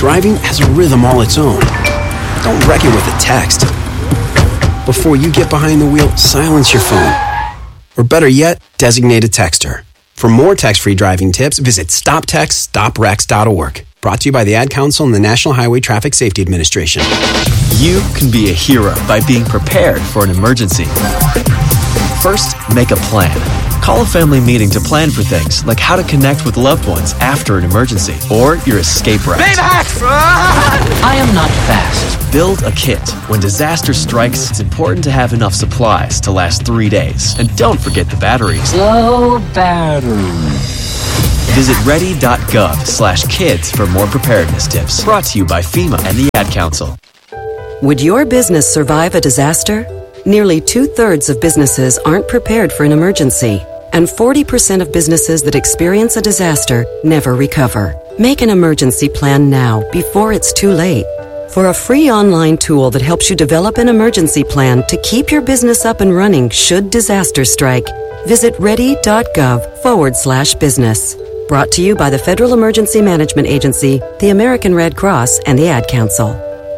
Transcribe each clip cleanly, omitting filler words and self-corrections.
driving has a rhythm all its own. Don't wreck it with a text. Before you get behind the wheel, silence your phone. Or better yet, designate a texter. For more text-free driving tips, visit stoptextstoprex.org. Brought to you by the Ad Council and the National Highway Traffic Safety Administration. You can be a hero by being prepared for an emergency. First, make a plan. Call a family meeting to plan for things like how to connect with loved ones after an emergency or your escape route. I am not fast. Build a kit. When disaster strikes, it's important to have enough supplies to last 3 days. And don't forget the batteries. Low battery. Visit ready.gov/kids for more preparedness tips. Brought to you by FEMA and the Ad Council. Would your business survive a disaster? Nearly 2/3 of businesses aren't prepared for an emergency, and 40% of businesses that experience a disaster never recover. Make an emergency plan now, before it's too late. For a free online tool that helps you develop an emergency plan to keep your business up and running should disaster strike, visit ready.gov/business. Brought to you by the Federal Emergency Management Agency, the American Red Cross, and the Ad Council.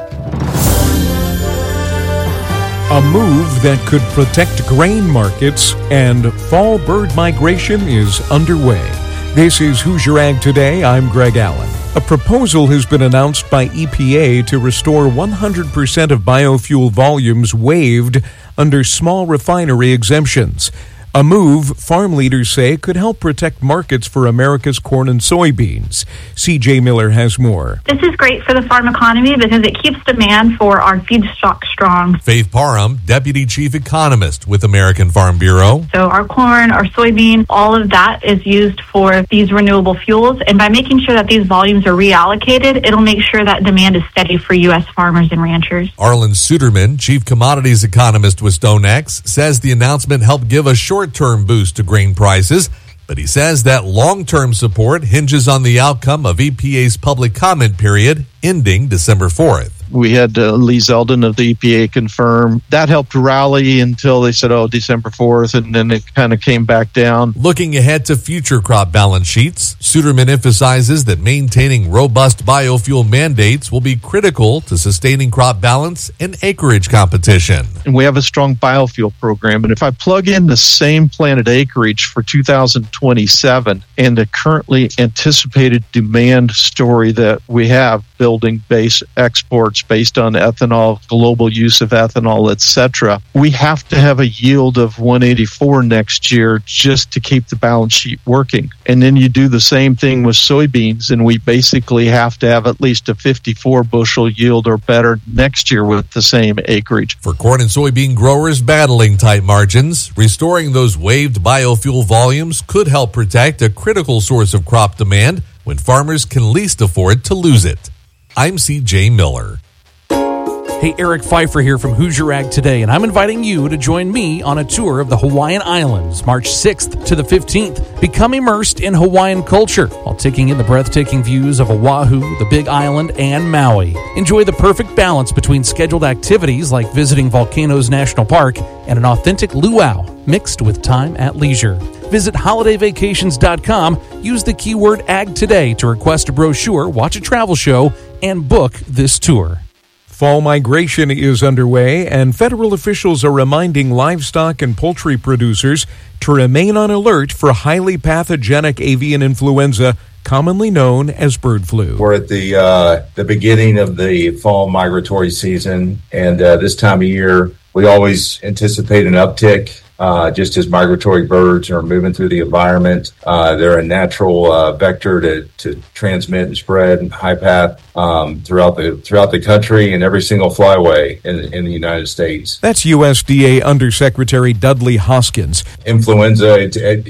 A move that could protect grain markets and fall bird migration is underway. This is Hoosier Ag Today. I'm Greg Allen. A proposal has been announced by EPA to restore 100% of biofuel volumes waived under small refinery exemptions. A move farm leaders say could help protect markets for America's corn and soybeans. CJ Miller has more. This is great for the farm economy because it keeps demand for our feedstock strong. Faith Parham, Deputy Chief Economist with American Farm Bureau. So our corn, our soybean, all of that is used for these renewable fuels. And by making sure that these volumes are reallocated, it'll make sure that demand is steady for U.S. farmers and ranchers. Arlen Suderman, Chief Commodities Economist with StoneX, says the announcement helped give a short-term boost to grain prices, but he says that long-term support hinges on the outcome of EPA's public comment period ending December 4th. We had Lee Zeldin of the EPA confirm. That helped rally until they said, December 4th, and then it kind of came back down. Looking ahead to future crop balance sheets, Suderman emphasizes that maintaining robust biofuel mandates will be critical to sustaining crop balance and acreage competition. And we have a strong biofuel program, and if I plug in the same planted acreage for 2027 and the currently anticipated demand story that we have, building base exports based on ethanol, global use of ethanol, etc., we have to have a yield of 184 next year just to keep the balance sheet working. And then you do the same thing with soybeans, and we basically have to have at least a 54 bushel yield or better next year with the same acreage. For corn and soybean growers battling tight margins, restoring those waived biofuel volumes could help protect a critical source of crop demand when farmers can least afford to lose it. I'm CJ Miller. Hey, Eric Pfeiffer here from Hoosier Ag Today, and I'm inviting you to join me on a tour of the Hawaiian Islands, March 6th to the 15th. Become immersed in Hawaiian culture while taking in the breathtaking views of Oahu, the Big Island, and Maui. Enjoy the perfect balance between scheduled activities like visiting Volcanoes National Park and an authentic luau mixed with time at leisure. Visit holidayvacations.com, use the keyword Ag Today to request a brochure, watch a travel show, and book this tour. Fall migration is underway, and federal officials are reminding livestock and poultry producers to remain on alert for highly pathogenic avian influenza, commonly known as bird flu. We're at the beginning of the fall migratory season, and this time of year, we always anticipate an uptick. Just as migratory birds are moving through the environment, they're a natural vector to transmit and spread high path throughout the country and every single flyway in the United States. That's USDA Undersecretary Dudley Hoskins. Influenza,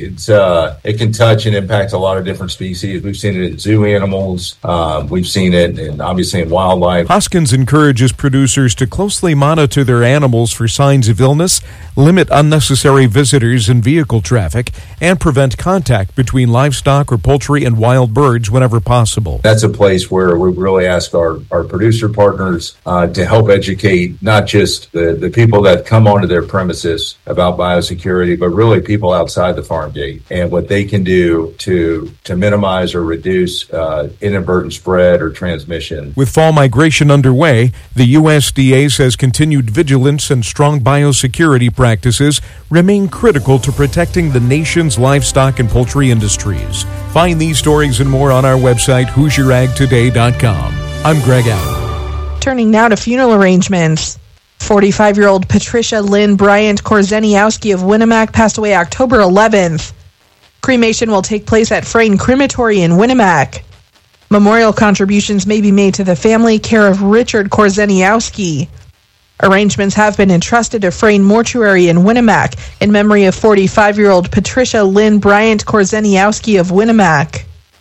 it can touch and impact a lot of different species. We've seen it in zoo animals. We've seen it obviously in wildlife. Hoskins encourages producers to closely monitor their animals for signs of illness, limit unnecessary unnecessary visitors and vehicle traffic, and prevent contact between livestock or poultry and wild birds whenever possible. That's a place where we really ask our producer partners to help educate not just the people that come onto their premises about biosecurity, but really people outside the farm gate and what they can do to minimize or reduce inadvertent spread or transmission. With fall migration underway, the USDA says continued vigilance and strong biosecurity practices remain critical to protecting the nation's livestock and poultry industries. Find these stories and more on our website, HoosierAgToday.com. I'm Greg Allen. Turning now to funeral arrangements. 45-year-old Patricia Lynn Bryant Korzeniowski of Winnemac passed away October 11th. Cremation will take place at Frayne Crematory in Winnemac. Memorial contributions may be made to the family, care of Richard Korzeniowski. Arrangements have been entrusted to Frayne Mortuary in Winnemac in memory of 45-year-old Patricia Lynn Bryant Korzeniowski of Winnemac.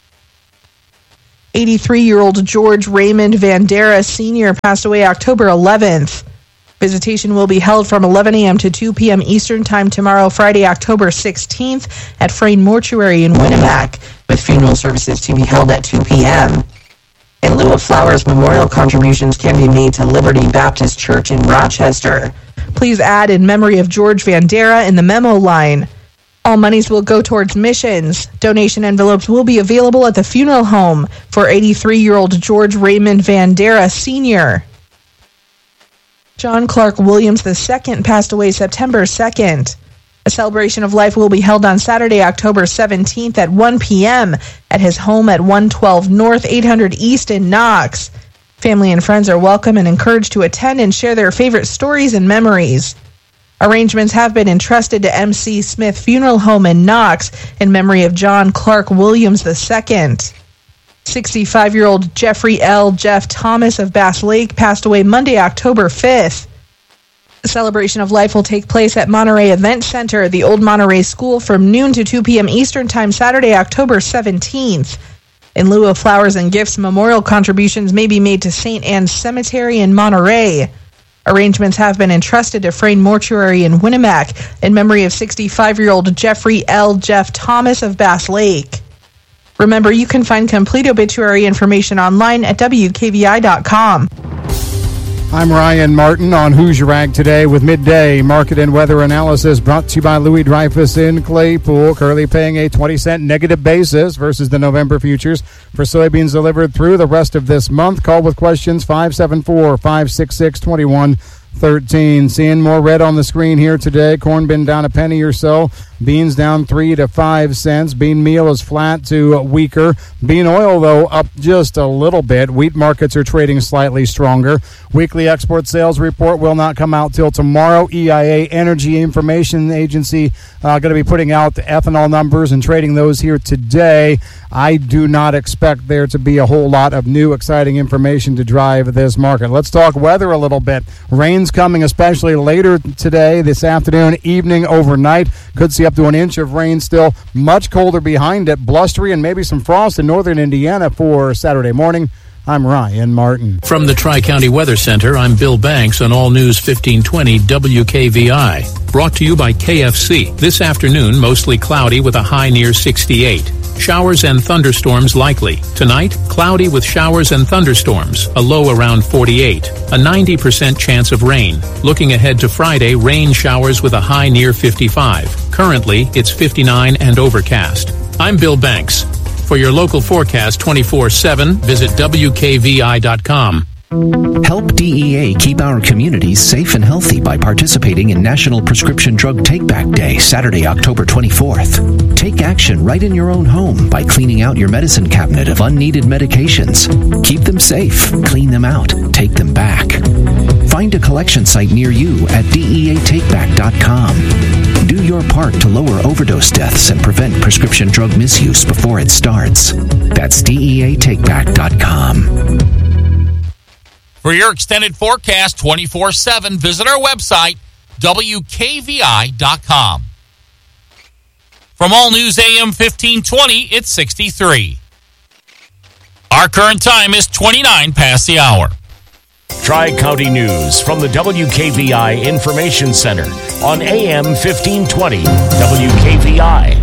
83-year-old George Raymond Vandera Sr. passed away October 11th. Visitation will be held from 11 a.m. to 2 p.m. Eastern Time tomorrow, Friday, October 16th at Frayne Mortuary in Winnemac, with funeral services to be held at 2 p.m. In lieu of flowers, memorial contributions can be made to Liberty Baptist Church in Rochester. Please add in memory of George Vandera in the memo line. All monies will go towards missions. Donation envelopes will be available at the funeral home for 83-year-old George Raymond Vandera Sr. John Clark Williams II passed away September 2nd. A celebration of life will be held on Saturday, October 17th at 1 p.m. at his home at 112 North 800 East in Knox. Family and friends are welcome and encouraged to attend and share their favorite stories and memories. Arrangements have been entrusted to MC Smith Funeral Home in Knox in memory of John Clark Williams II. 65-year-old Jeffrey L. Jeff Thomas of Bass Lake passed away Monday, October 5th. The celebration of life will take place at Monterey Event Center at the Old Monterey School from noon to 2 p.m. Eastern Time, Saturday, October 17th. In lieu of flowers and gifts, memorial contributions may be made to St. Anne's Cemetery in Monterey. Arrangements have been entrusted to Frayne Mortuary in Winnemac in memory of 65-year-old Jeffrey L. Jeff Thomas of Bass Lake. Remember, you can find complete obituary information online at WKVI.com. I'm Ryan Martin on Hoosier Ag Today with midday market and weather analysis brought to you by Louis Dreyfus in Claypool. Currently paying a 20-cent negative basis versus the November futures for soybeans delivered through the rest of this month. Call with questions 574-566-2113. Seeing more red on the screen here today. Corn been down a penny or so. Beans down 3 to 5 cents. Bean meal is flat to weaker. Bean oil, though, up just a little bit. Wheat markets are trading slightly stronger. Weekly export sales report will not come out till tomorrow. EIA, Energy Information Agency, going to be putting out the ethanol numbers and trading those here today. I do not expect there to be a whole lot of new exciting information to drive this market. Let's talk weather a little bit. Rain's coming especially later today, this afternoon, evening, overnight. Could see up to an inch of rain still. Much colder behind it. Blustery and maybe some frost in northern Indiana for Saturday morning. I'm Ryan Martin. From the Tri-County Weather Center, I'm Bill Banks on All News 1520 WKVI. Brought to you by KFC. This afternoon, mostly cloudy with a high near 68. Showers and thunderstorms likely. Tonight, cloudy with showers and thunderstorms, a low around 48. A 90% chance of rain. Looking ahead to Friday, rain showers with a high near 55. Currently, it's 59 and overcast. I'm Bill Banks. For your local forecast 24/7, visit WKVI.com. Help DEA keep our communities safe and healthy by participating in National Prescription Drug Take-Back Day, Saturday, October 24th. Take action right in your own home by cleaning out your medicine cabinet of unneeded medications. Keep them safe, clean them out, take them back. Find a collection site near you at DEATakeback.com. Do your part to lower overdose deaths and prevent prescription drug misuse before it starts. That's DEATakeback.com. For your extended forecast 24/7, visit our website, WKVI.com. From All News AM 1520, it's 63. Our current time is 29 past the hour. Tri-County News from the WKVI Information Center on AM 1520 WKVI.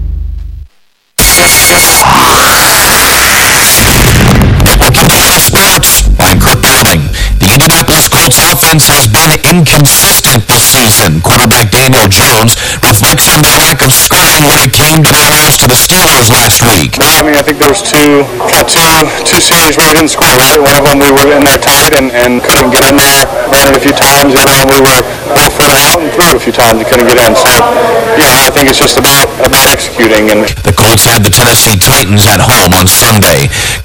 Sports by Kurt Bowling. The Indianapolis Colts offense has been inconsistent this season. Quarterback Daniel Jones reflects on their lack of scoring when it came to their loss to the Steelers last week. I mean, I think there was two series where we didn't score, right? One of them we were in there tight and couldn't get in there. Ran it a few times. The other one we were a little further out and threw it a few times and couldn't get in. So, yeah, I think it's just about executing. And the Colts had the Tennessee Titans at home on Sunday.